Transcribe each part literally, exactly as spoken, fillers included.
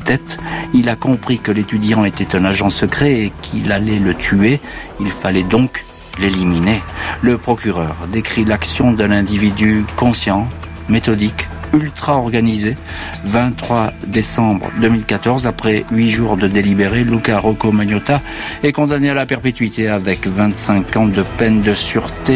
tête. Il a compris que l'étudiant était un agent secret et qu'il allait le tuer. Il fallait donc l'éliminer. Le procureur décrit l'action d'un individu conscient, méthodique, ultra organisé. vingt-trois décembre deux mille quatorze, après huit jours de délibéré, Luca Rocco Magnotta est condamné à la perpétuité avec vingt-cinq ans de peine de sûreté.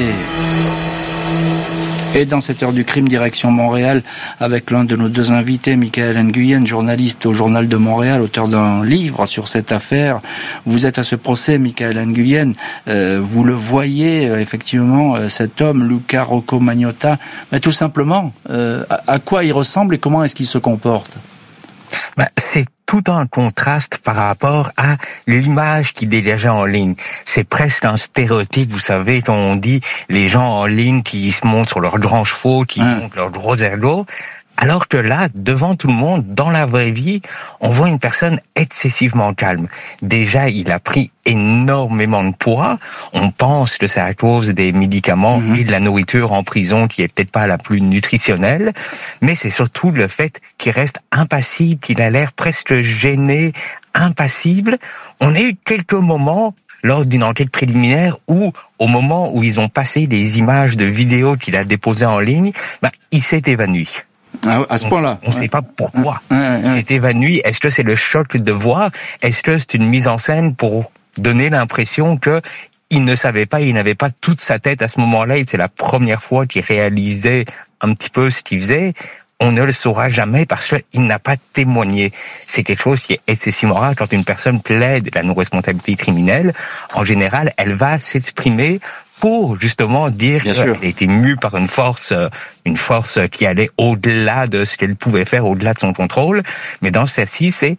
Et dans cette heure du crime, direction Montréal, avec l'un de nos deux invités, Michael Nguyen, journaliste au Journal de Montréal, auteur d'un livre sur cette affaire. Vous êtes à ce procès, Michael Nguyen. Euh, vous le voyez, euh, effectivement, euh, cet homme, Luca Rocco Magnotta, mais tout simplement, euh, à, à quoi il ressemble et comment est-ce qu'il se comporte? Ben, c'est tout un contraste par rapport à l'image qui dégageait en ligne. C'est presque un stéréotype, vous savez, quand on dit les gens en ligne qui se montent sur leurs grands chevaux, qui hein. montent leurs gros ergots. Alors que là, devant tout le monde, dans la vraie vie, on voit une personne excessivement calme. Déjà, il a pris énormément de poids. On pense que c'est à cause des médicaments mmh. et de la nourriture en prison qui est peut-être pas la plus nutritionnelle, mais c'est surtout le fait qu'il reste impassible, qu'il a l'air presque gêné, impassible. On a eu quelques moments lors d'une enquête préliminaire où, au moment où ils ont passé les images de vidéos qu'il a déposées en ligne, ben, il s'est évanoui. Ah, à ce point-là. On ne ouais. sait pas pourquoi. Ouais, ouais, ouais. Il s'est évanoui. Est-ce que c'est le choc de voir? Est-ce que c'est une mise en scène pour donner l'impression que il ne savait pas, il n'avait pas toute sa tête à ce moment-là, et c'est la première fois qu'il réalisait un petit peu ce qu'il faisait? On ne le saura jamais parce qu'il n'a pas témoigné. C'est quelque chose qui est excessivement rare. Quand une personne plaide la non-responsabilité criminelle, en général, elle va s'exprimer pour justement dire qu'elle a été mue par une force, une force qui allait au-delà de ce qu'elle pouvait faire, au-delà de son contrôle. Mais dans ce cas-ci, c'est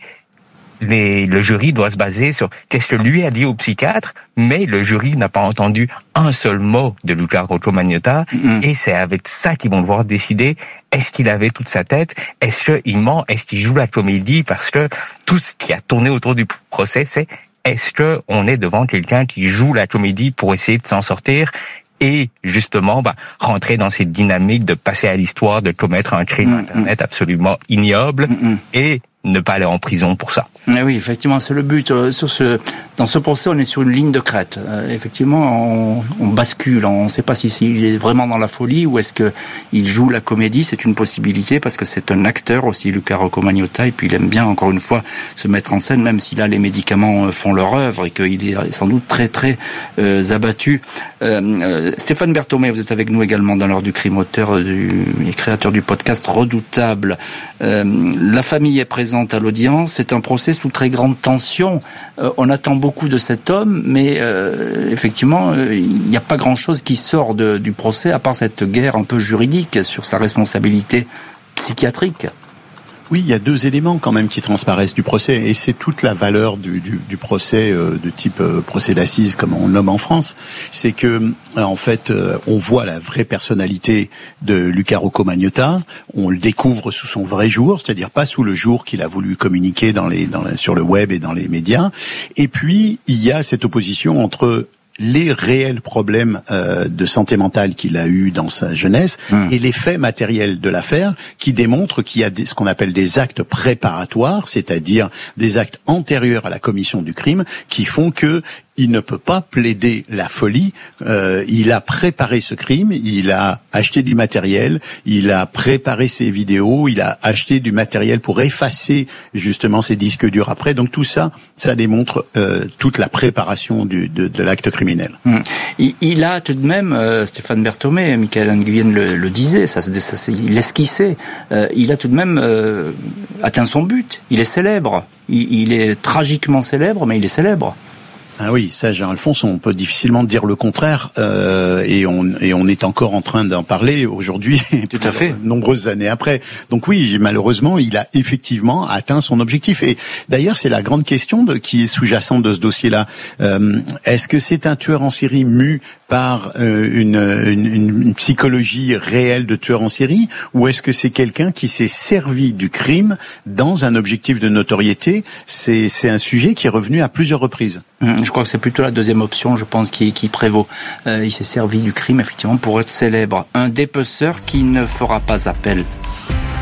les, le jury doit se baser sur qu'est-ce que lui a dit au psychiatre, mais le jury n'a pas entendu un seul mot de Luca Rocco Magnotta, mm-hmm. et c'est avec ça qu'ils vont devoir décider est-ce qu'il avait toute sa tête, est-ce qu'il ment, est-ce qu'il joue la comédie, parce que tout ce qui a tourné autour du procès, c'est est-ce que on est devant quelqu'un qui joue la comédie pour essayer de s'en sortir et justement bah, rentrer dans cette dynamique de passer à l'histoire, de commettre un crime mmh, Internet mmh. absolument ignoble mmh. et ne pas aller en prison pour ça. Mais oui, effectivement, c'est le but. Euh, sur ce, dans ce procès, on est sur une ligne de crête. Euh, effectivement, on, on bascule. On ne sait pas si, si il est vraiment dans la folie ou est-ce que il joue la comédie. C'est une possibilité parce que c'est un acteur aussi, Luca Rocco Magnotta, et puis il aime bien, encore une fois, se mettre en scène, même si là les médicaments font leur œuvre et qu'il est sans doute très très euh, abattu. Euh, euh, Stéphane Berthomé, vous êtes avec nous également dans l'heure du crime, auteur du, et créateur du podcast Redoutable. Euh, la famille est présente à l'audience, c'est un procès sous très grande tension. Euh, on attend beaucoup de cet homme, mais euh, effectivement, il euh, n'y a pas grand-chose qui sort de, du procès, à part cette guerre un peu juridique sur sa responsabilité psychiatrique. Oui, il y a deux éléments quand même qui transparaissent du procès, et c'est toute la valeur du, du, du procès euh, de type euh, procès d'assises, comme on nomme en France. C'est que, euh, en fait, euh, on voit la vraie personnalité de Luca Rocco Magnotta. On le découvre sous son vrai jour, c'est-à-dire pas sous le jour qu'il a voulu communiquer dans les, dans la, sur le web et dans les médias. Et puis, il y a cette opposition entre les réels problèmes euh, de santé mentale qu'il a eu dans sa jeunesse mmh. et les faits matériels de l'affaire qui démontrent qu'il y a des, ce qu'on appelle des actes préparatoires, c'est-à-dire des actes antérieurs à la commission du crime qui font que il ne peut pas plaider la folie. Euh, il a préparé ce crime, il a acheté du matériel, il a préparé ses vidéos, il a acheté du matériel pour effacer justement ses disques durs après. Donc tout ça, ça démontre euh, toute la préparation du, de, de l'acte criminel. Mmh. Il, il a tout de même, euh, Stéphane Berthomé, Michael Nguyen le, le disait, ça, ça, ça il l'esquissait, euh, il a tout de même euh, atteint son but. Il est célèbre, il, il est tragiquement célèbre, mais il est célèbre. Ah oui, ça, Jean-Alphonse, on peut difficilement dire le contraire, euh, et on et on est encore en train d'en parler aujourd'hui, tout à fait, nombreuses années après. Donc oui, malheureusement, il a effectivement atteint son objectif. Et d'ailleurs, c'est la grande question de, qui est sous-jacente de ce dossier-là. Euh, est-ce que c'est un tueur en série mu par euh, une, une, une psychologie réelle de tueur en série, ou est-ce que c'est quelqu'un qui s'est servi du crime dans un objectif de notoriété? C'est c'est un sujet qui est revenu à plusieurs reprises. Je crois que c'est plutôt la deuxième option, je pense, qui, qui prévaut. Euh, il s'est servi du crime, effectivement, pour être célèbre. Un dépeceur qui ne fera pas appel.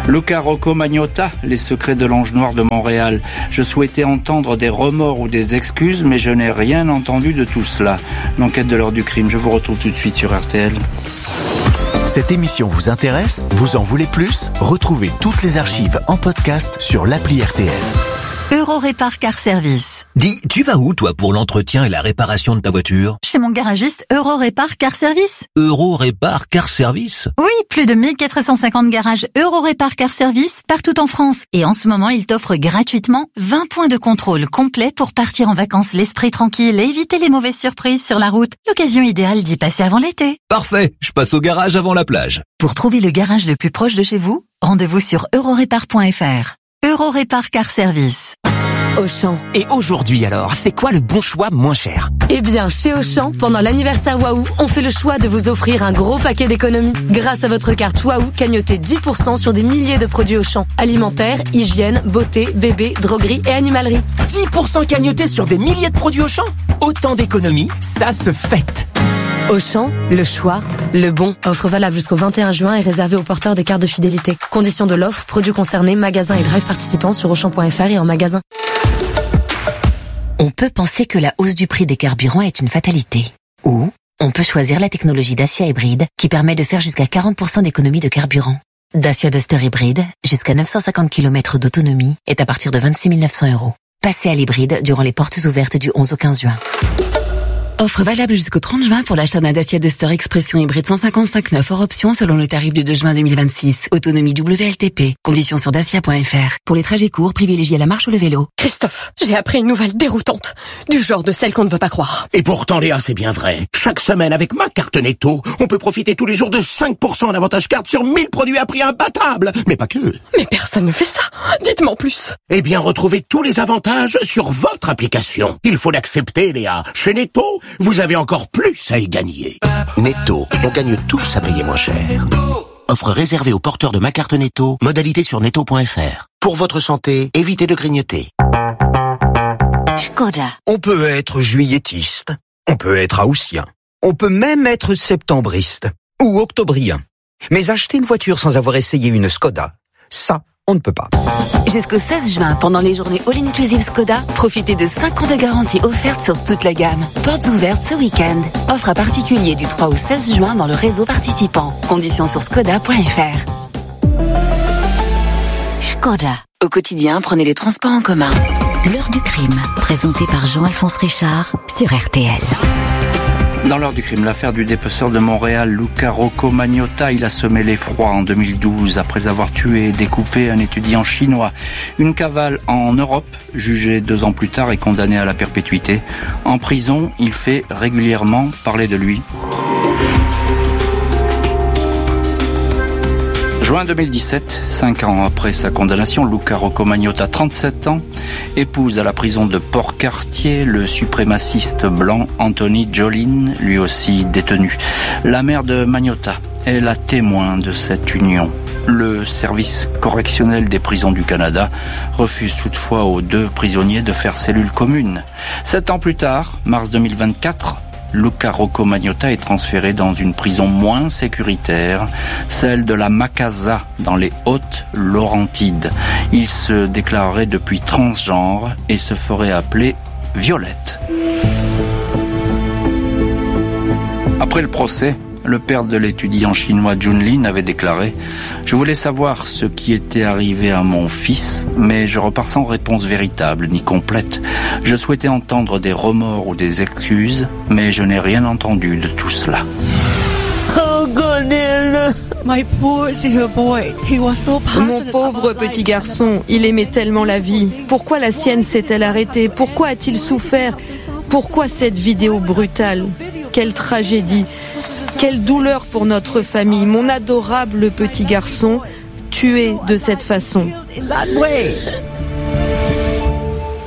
Luca Rocco Magnotta, les secrets de l'ange noir de Montréal. Je souhaitais entendre des remords ou des excuses, mais je n'ai rien entendu de tout cela. L'enquête de l'heure du crime, je vous retrouve tout de suite sur R T L. Cette émission vous intéresse ? Vous en voulez plus ? Retrouvez toutes les archives en podcast sur l'appli R T L. Eurorépar Car Service. Dis, tu vas où, toi, pour l'entretien et la réparation de ta voiture ? Chez mon garagiste Eurorépar Car Service. Eurorépar Car Service ? Oui, plus de mille quatre cent cinquante garages Eurorépar Car Service partout en France. Et en ce moment, il t'offre gratuitement vingt points de contrôle complets pour partir en vacances l'esprit tranquille et éviter les mauvaises surprises sur la route. L'occasion idéale d'y passer avant l'été. Parfait, je passe au garage avant la plage. Pour trouver le garage le plus proche de chez vous, rendez-vous sur eurorépar point f r. Eurorépar Car Service. Auchan. Et aujourd'hui alors, c'est quoi le bon choix moins cher ? Eh bien, chez Auchan, pendant l'anniversaire Waouh, on fait le choix de vous offrir un gros paquet d'économies. Grâce à votre carte Waouh, cagnotez dix pour cent sur des milliers de produits Auchan. Alimentaire, hygiène, beauté, bébé, droguerie et animalerie. dix pour cent cagnotés sur des milliers de produits Auchan ? Autant d'économies, ça se fête. Auchan, le choix, le bon. Offre valable jusqu'au vingt et un juin et réservée aux porteurs des cartes de fidélité. Conditions de l'offre, produits concernés, magasins et drive participants sur auchan point f r et en magasin. On peut penser que la hausse du prix des carburants est une fatalité. Ou on peut choisir la technologie Dacia hybride qui permet de faire jusqu'à quarante pour cent d'économie de carburant. Dacia Duster hybride, jusqu'à neuf cent cinquante kilomètres d'autonomie, est à partir de vingt-six mille neuf cents euros. Passez à l'hybride durant les portes ouvertes du onze au quinze juin. Offre valable jusqu'au trente juin pour l'achat d'un Dacia Duster Expression hybride cent cinquante-cinq neuf hors option selon le tarif du deux juin deux mille vingt-six. Autonomie W L T P. Conditions sur dacia point f r. Pour les trajets courts, privilégiez la marche ou le vélo. Christophe, j'ai appris une nouvelle déroutante. Du genre de celle qu'on ne veut pas croire. Et pourtant, Léa, c'est bien vrai. Chaque semaine, avec ma carte Netto, on peut profiter tous les jours de cinq pour cent en avantage carte sur mille produits à prix imbattable. Mais pas que. Mais personne ne fait ça. Dites-moi en plus. Eh bien, retrouvez tous les avantages sur votre application. Il faut l'accepter, Léa. Chez Netto, vous avez encore plus à y gagner. Netto, on gagne tous à payer moins cher. Offre réservée aux porteurs de ma carte Netto, modalité sur netto point f r. Pour votre santé, évitez de grignoter. Skoda. On peut être juilletiste, on peut être haussien, on peut même être septembriste ou octobrien. Mais acheter une voiture sans avoir essayé une Skoda, ça, on ne peut pas. Jusqu'au seize juin, pendant les journées All-Inclusive Skoda, profitez de cinq ans de garantie offerte sur toute la gamme. Portes ouvertes ce week-end. Offre à particulier du trois au seize juin dans le réseau participant. Conditions sur skoda point f r. Skoda. Au quotidien, prenez les transports en commun. L'heure du crime, présentée par Jean-Alphonse Richard sur R T L. Dans l'heure du crime, l'affaire du dépeceur de Montréal, Luca Rocco Magnotta, il a semé l'effroi en deux mille douze après avoir tué et découpé un étudiant chinois. Une cavale en Europe, jugé deux ans plus tard et condamné à la perpétuité. En prison, il fait régulièrement parler de lui. Juin deux mille dix-sept, cinq ans après sa condamnation, Luca Rocco Magnotta, trente-sept ans, épouse à la prison de Port-Cartier le suprémaciste blanc Anthony Jolin, lui aussi détenu. La mère de Magnotta est la témoin de cette union. Le service correctionnel des prisons du Canada refuse toutefois aux deux prisonniers de faire cellule commune. Sept ans plus tard, mars deux mille vingt-quatre, Luca Rocco Magnotta est transféré dans une prison moins sécuritaire, celle de la Macasa, dans les Hautes-Laurentides. Il se déclarerait depuis transgenre et se ferait appeler Violette. Après le procès, le père de l'étudiant chinois Junlin avait déclaré « Je voulais savoir ce qui était arrivé à mon fils, mais je repars sans réponse véritable ni complète. Je souhaitais entendre des remords ou des excuses, mais je n'ai rien entendu de tout cela. » Mon pauvre petit garçon, il aimait tellement la vie. Pourquoi la sienne s'est-elle arrêtée? Pourquoi a-t-il souffert? Pourquoi cette vidéo brutale? Quelle tragédie! Quelle douleur pour notre famille, mon adorable petit garçon, tué de cette façon.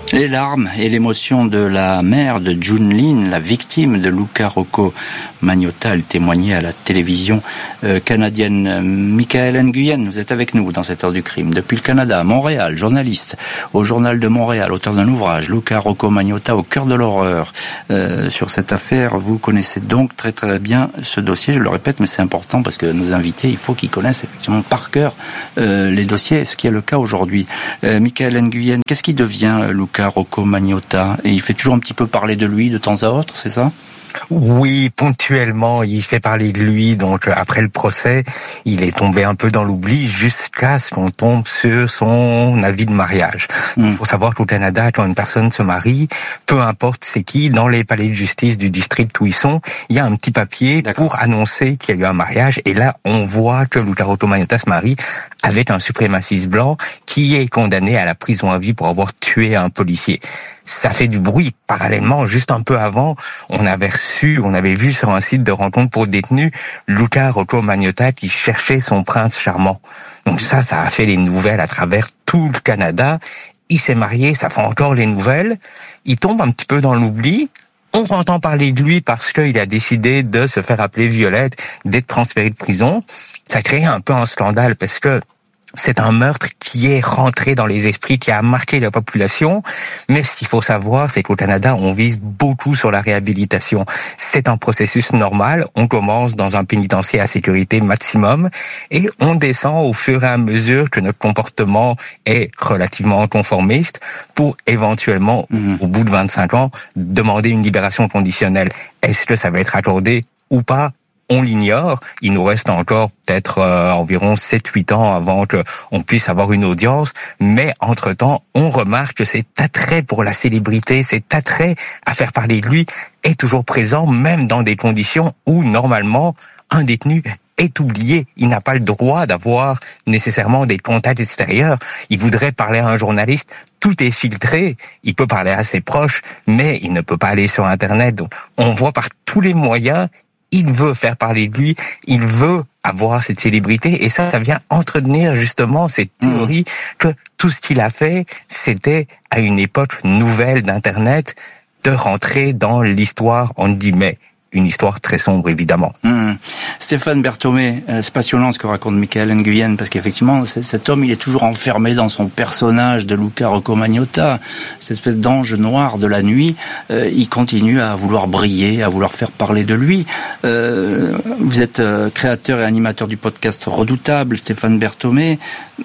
Les larmes et l'émotion de la mère de Jun Lin, la victime de Luca Rocco Magnotta, elle témoignait à la télévision euh, canadienne. Michael Nguyen, vous êtes avec nous dans cette heure du crime. Depuis le Canada, Montréal, journaliste au Journal de Montréal, auteur d'un ouvrage, Luca Rocco Magnotta au cœur de l'horreur. Euh, sur cette affaire, vous connaissez donc très très bien ce dossier, je le répète, mais c'est important parce que nos invités, il faut qu'ils connaissent effectivement par cœur euh, les dossiers, ce qui est le cas aujourd'hui. Euh, Michael Nguyen, qu'est-ce qui devient euh, Luca Rocco Magnotta? Et il fait toujours un petit peu parler de lui de temps à autre, c'est ça? Oui, ponctuellement, il fait parler de lui. Donc, après le procès, il est tombé un peu dans l'oubli jusqu'à ce qu'on tombe sur son avis de mariage. Il mmh. faut savoir qu'au Canada, quand une personne se marie, peu importe c'est qui, dans les palais de justice du district où ils sont, il y a un petit papier D'accord. pour annoncer qu'il y a eu un mariage. Et là, on voit que Luca Rocco Magnotta se marie avec un suprémaciste blanc qui est condamné à la prison à vie pour avoir tué un policier. Ça fait du bruit. Parallèlement, juste un peu avant, on avait reçu, on avait vu sur un site de rencontre pour détenus, Luca Rocco Magnotta qui cherchait son prince charmant. Donc ça, ça a fait les nouvelles à travers tout le Canada. Il s'est marié, ça fait encore les nouvelles. Il tombe un petit peu dans l'oubli. On entend parler de lui parce qu'il a décidé de se faire appeler Violette, d'être transféré de prison. Ça crée un peu un scandale parce que c'est un meurtre qui est rentré dans les esprits, qui a marqué la population. Mais ce qu'il faut savoir, c'est qu'au Canada, on vise beaucoup sur la réhabilitation. C'est un processus normal. On commence dans un pénitencier à sécurité maximum et on descend au fur et à mesure que notre comportement est relativement conformiste pour éventuellement, mmh. au bout de vingt-cinq ans, demander une libération conditionnelle. Est-ce que ça va être accordé ou pas? On l'ignore. Il nous reste encore peut-être euh, environ sept huit ans avant qu'on puisse avoir une audience. Mais entre-temps, on remarque que cet attrait pour la célébrité, cet attrait à faire parler de lui est toujours présent, même dans des conditions où, normalement, un détenu est oublié. Il n'a pas le droit d'avoir nécessairement des contacts extérieurs. Il voudrait parler à un journaliste. Tout est filtré. Il peut parler à ses proches, mais il ne peut pas aller sur Internet. Donc, on voit par tous les moyens, il veut faire parler de lui, il veut avoir cette célébrité, et ça, ça vient entretenir justement cette théorie mmh. que tout ce qu'il a fait, c'était à une époque nouvelle d'Internet, de rentrer dans l'histoire, entre guillemets. Une histoire très sombre, évidemment. Mmh. Stéphane Berthomé, c'est passionnant ce que raconte Michael Nguyen, parce qu'effectivement, cet homme, il est toujours enfermé dans son personnage de Luca Rocco Magnotta, cette espèce d'ange noir de la nuit. Euh, il continue à vouloir briller, à vouloir faire parler de lui. Euh, vous êtes créateur et animateur du podcast Redoutable, Stéphane Berthomé.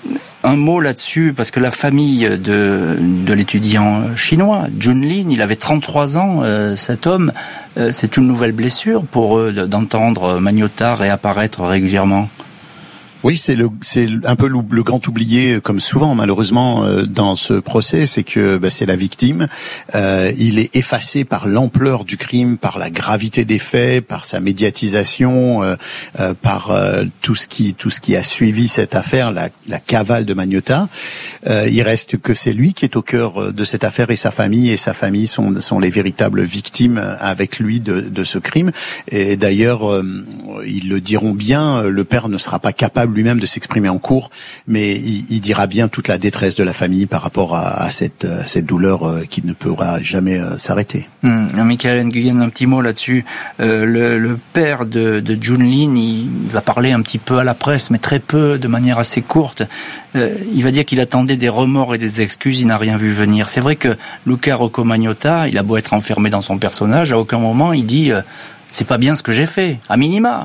Un mot là-dessus, parce que la famille de, de l'étudiant chinois, Jun Lin, il avait trente-trois ans, euh, cet homme, euh, c'est une nouvelle blessure pour eux d'entendre Magnotta réapparaître régulièrement. Oui, c'est le c'est un peu le, le grand oublié, comme souvent malheureusement euh, dans ce procès, c'est que bah, c'est la victime. Euh, il est effacé par l'ampleur du crime, par la gravité des faits, par sa médiatisation, euh, euh, par euh, tout ce qui tout ce qui a suivi cette affaire, la, la cavale de Magnotta. Euh, il reste que c'est lui qui est au cœur de cette affaire, et sa famille et sa famille sont sont les véritables victimes avec lui de, de ce crime. Et d'ailleurs, euh, ils le diront bien, le père ne sera pas capable lui-même de s'exprimer en cours, mais il, il dira bien toute la détresse de la famille par rapport à, à cette, à cette douleur euh, qui ne pourra jamais euh, s'arrêter. Hum, Michael Nguyen, un petit mot là-dessus. Euh, le, le père de, de Jun Lin, il va parler un petit peu à la presse, mais très peu, de manière assez courte. Euh, il va dire qu'il attendait des remords et des excuses, il n'a rien vu venir. C'est vrai que Luca Rocco Magnotta, il a beau être enfermé dans son personnage, à aucun moment il dit euh, c'est pas bien ce que j'ai fait, à minima.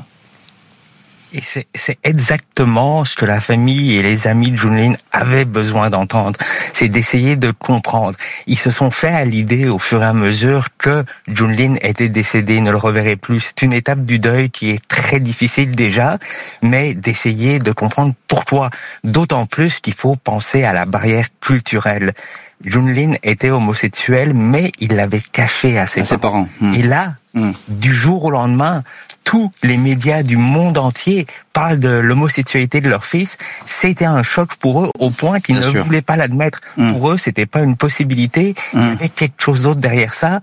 Et c'est, c'est exactement ce que la famille et les amis de Jun Lin avaient besoin d'entendre. C'est d'essayer de comprendre. Ils se sont fait à l'idée au fur et à mesure que Jun Lin était décédé, ne le reverrait plus. C'est une étape du deuil qui est très difficile déjà, mais d'essayer de comprendre pourquoi. D'autant plus qu'il faut penser à la barrière culturelle. Jun Lin était homosexuel, mais il l'avait caché à ses, à ses parents. Mmh. Et là, mmh. du jour au lendemain, tous les médias du monde entier parlent de l'homosexualité de leur fils. C'était un choc pour eux au point qu'ils Bien ne sûr. voulaient pas l'admettre. Mmh. Pour eux, c'était pas une possibilité. Mmh. Il y avait quelque chose d'autre derrière ça.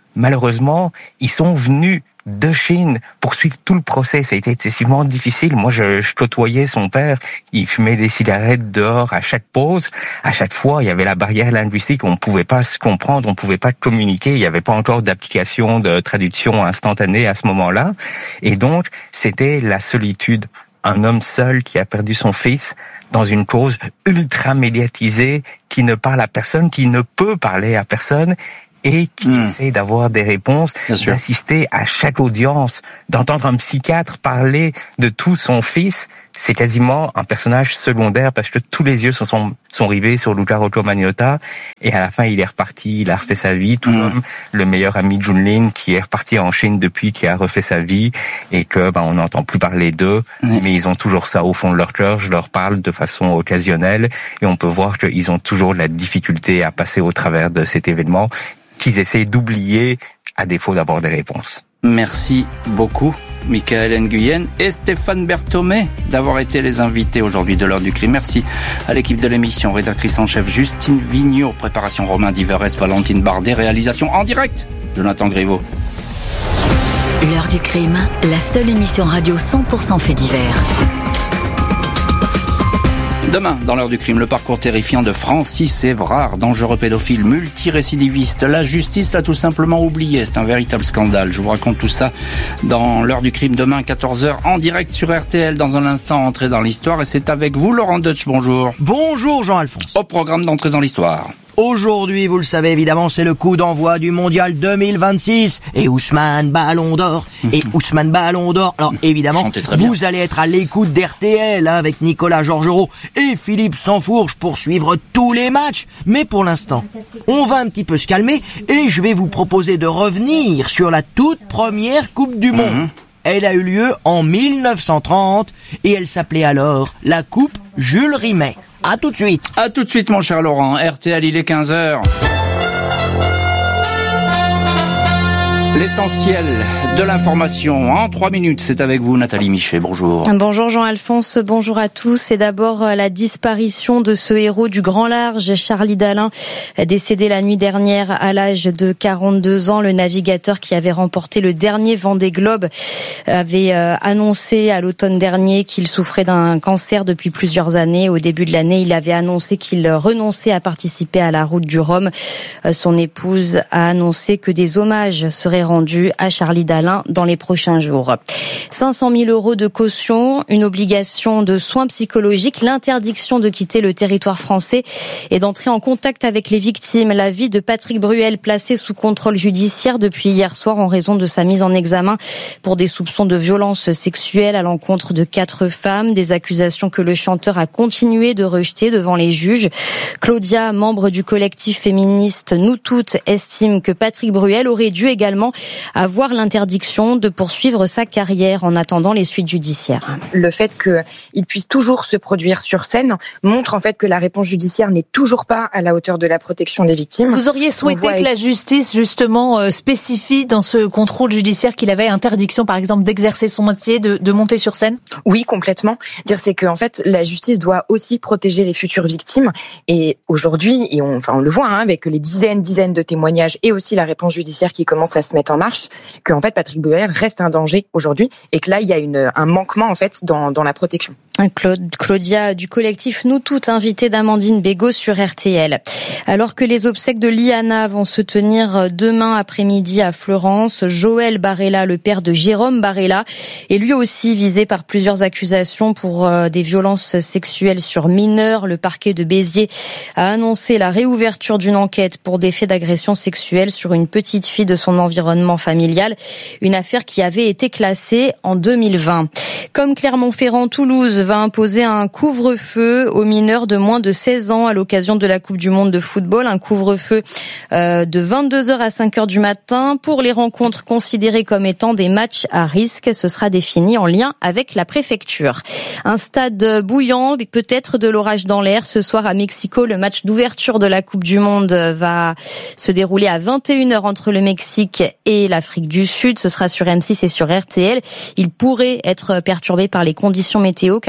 malheureusement, ils sont venus de Chine pour suivre tout le procès. Ça a été excessivement difficile. Moi, je, je côtoyais son père. Il fumait des cigarettes dehors à chaque pause. À chaque fois, il y avait la barrière linguistique. On ne pouvait pas se comprendre, on ne pouvait pas communiquer. Il n'y avait pas encore d'application de traduction instantanée à ce moment-là. Et donc, c'était la solitude. Un homme seul qui a perdu son fils dans une cause ultra médiatisée, qui ne parle à personne, qui ne peut parler à personne, et qui mmh. essaie d'avoir des réponses, d'assister à chaque audience, d'entendre un psychiatre parler de tout son fils. C'est quasiment un personnage secondaire parce que tous les yeux se sont, sont rivés sur Luca Rocco Magnotta, et à la fin il est reparti, il a refait sa vie, tout comme mmh. le meilleur ami Junlin qui est reparti en Chine depuis, qui a refait sa vie, et que ben on n'entend plus parler d'eux, mmh. mais ils ont toujours ça au fond de leur cœur. Je leur parle de façon occasionnelle et on peut voir qu'ils ont toujours la difficulté à passer au travers de cet événement qu'ils essayent d'oublier à défaut d'avoir des réponses. Merci beaucoup, Michael Nguyen et Stéphane Berthomé, d'avoir été les invités aujourd'hui de l'heure du crime. Merci à l'équipe de l'émission, rédactrice en chef Justine Vignot, préparation Romain Diverès, Valentine Bardet, réalisation en direct Jonathan Griveaux. L'heure du crime, la seule émission radio cent pour cent fait divers. Demain, dans l'heure du crime, le parcours terrifiant de Francis Évrard, dangereux pédophile, multirécidiviste. La justice l'a tout simplement oublié. C'est un véritable scandale. Je vous raconte tout ça dans l'heure du crime demain, quatorze heures, en direct sur R T L. Dans un instant, entrée dans l'histoire. Et c'est avec vous, Laurent Deutsch. Bonjour. Bonjour, Jean-Alphonse. Au programme d'entrée dans l'histoire. Aujourd'hui, vous le savez évidemment, c'est le coup d'envoi du Mondial deux mille vingt-six et Ousmane Ballon d'Or et Ousmane Ballon d'Or. Alors évidemment, vous allez être à l'écoute d'R T L hein, avec Nicolas Georgerot et Philippe Sansfourche pour suivre tous les matchs. Mais pour l'instant, on va un petit peu se calmer et je vais vous proposer de revenir sur la toute première Coupe du Monde. Mmh. Elle a eu lieu en mille neuf cent trente et elle s'appelait alors la Coupe Jules Rimet. À tout de suite. À tout de suite, mon cher Laurent. R T L, il est quinze heures. L'essentiel de l'information en trois minutes, c'est avec vous Nathalie Michet, bonjour. Bonjour Jean-Alphonse, bonjour à tous. Et d'abord la disparition de ce héros du grand large, Charlie Dalin, décédé la nuit dernière à l'âge de quarante-deux ans. Le navigateur qui avait remporté le dernier Vendée Globe avait annoncé à l'automne dernier qu'il souffrait d'un cancer depuis plusieurs années. Au début de l'année, il avait annoncé qu'il renonçait à participer à la Route du Rhum. Son épouse a annoncé que des hommages seraient rendu à Charlie Dalin dans les prochains jours. cinq cent mille euros de caution, une obligation de soins psychologiques, l'interdiction de quitter le territoire français et d'entrer en contact avec les victimes. La vie de Patrick Bruel, placé sous contrôle judiciaire depuis hier soir en raison de sa mise en examen pour des soupçons de violence sexuelle à l'encontre de quatre femmes, des accusations que le chanteur a continué de rejeter devant les juges. Claudia, membre du collectif féministe Nous Toutes, estime que Patrick Bruel aurait dû également avoir l'interdiction de poursuivre sa carrière en attendant les suites judiciaires. Le fait qu'il puisse toujours se produire sur scène montre en fait que la réponse judiciaire n'est toujours pas à la hauteur de la protection des victimes. Vous auriez souhaité que la justice justement spécifie dans ce contrôle judiciaire qu'il avait interdiction par exemple d'exercer son métier, de, de monter sur scène? Oui, complètement. Dire c'est que en fait la justice doit aussi protéger les futures victimes et aujourd'hui, et on, enfin on le voit hein, avec les dizaines, dizaines de témoignages et aussi la réponse judiciaire qui commence à se mettre en marche, que en fait Patrick Bruel reste un danger aujourd'hui et que là il y a une, un manquement en fait dans, dans la protection. Claude, Claudia du collectif Nous Toutes, invitée d'Amandine Bégaud sur R T L. Alors que les obsèques de Liana vont se tenir demain après-midi à Florence, Joël Barella, le père de Jérôme Barella, est lui aussi visé par plusieurs accusations pour euh, des violences sexuelles sur mineurs. Le parquet de Béziers a annoncé la réouverture d'une enquête pour des faits d'agression sexuelle sur une petite fille de son environnement familial, une affaire qui avait été classée en deux mille vingt. Comme Clermont-Ferrand, Toulouse va imposer un couvre-feu aux mineurs de moins de seize ans à l'occasion de la Coupe du Monde de football. Un couvre-feu euh, de vingt-deux heures à cinq heures du matin pour les rencontres considérées comme étant des matchs à risque. Ce sera défini en lien avec la préfecture. Un stade bouillant, peut-être de l'orage dans l'air. Ce soir à Mexico, le match d'ouverture de la Coupe du Monde va se dérouler à vingt et une heures entre le Mexique et l'Afrique du Sud. Ce sera sur M six et sur R T L. Il pourrait être perturbé par les conditions météo car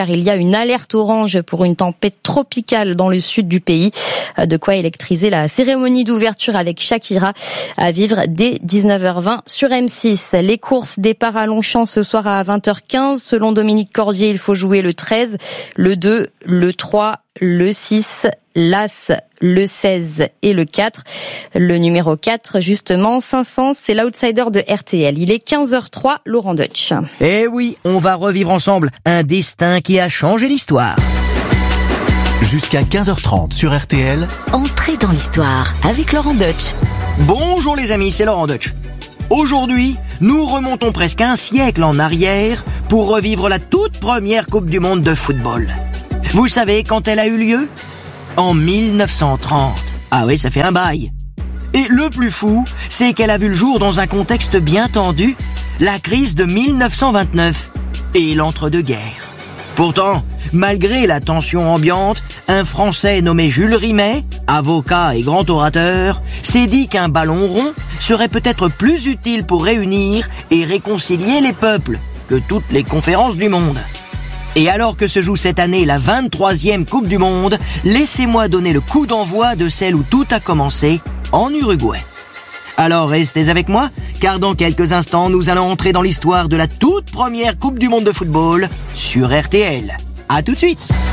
car il y a une alerte orange pour une tempête tropicale dans le sud du pays. De quoi électriser la cérémonie d'ouverture avec Shakira à vivre dès dix-neuf heures vingt sur M six. Les courses départ à Longchamp ce soir à vingt heures quinze. Selon Dominique Cordier, il faut jouer le treize, le deux, le trois, le six, l'As, le seize et le quatre. Le numéro quatre, justement, cinq cents, c'est l'outsider de R T L. Il est quinze heures trois, Laurent Deutsch. Eh oui, on va revivre ensemble un destin qui a changé l'histoire. Jusqu'à quinze heures trente sur R T L. Entrez dans l'histoire avec Laurent Deutsch. Bonjour les amis, c'est Laurent Deutsch. Aujourd'hui, nous remontons presque un siècle en arrière pour revivre la toute première Coupe du Monde de football. Vous savez quand elle a eu lieu ? En mille neuf cent trente. Ah oui, ça fait un bail. Et le plus fou, c'est qu'elle a vu le jour dans un contexte bien tendu, la crise de mille neuf cent vingt-neuf et l'entre-deux-guerres. Pourtant, malgré la tension ambiante, un Français nommé Jules Rimet, avocat et grand orateur, s'est dit qu'un ballon rond serait peut-être plus utile pour réunir et réconcilier les peuples que toutes les conférences du monde. Et alors que se joue cette année la vingt-troisième Coupe du Monde, laissez-moi donner le coup d'envoi de celle où tout a commencé, en Uruguay. Alors restez avec moi, car dans quelques instants, nous allons entrer dans l'histoire de la toute première Coupe du Monde de football sur R T L. À tout de suite.